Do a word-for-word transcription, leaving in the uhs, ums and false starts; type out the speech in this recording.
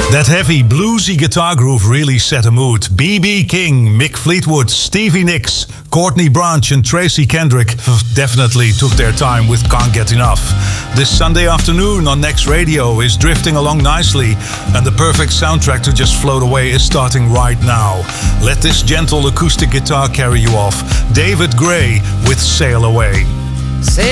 That heavy bluesy guitar groove really set a mood. B B King, Mick Fleetwood, Stevie Nicks, Courtney Branch and Tracy Kendrick definitely took their time with Can't Get Enough. This Sunday afternoon on Next Radio is drifting along nicely, and the perfect soundtrack to just float away is starting right now. Let this gentle acoustic guitar carry you off. David Gray with Sail Away. Sail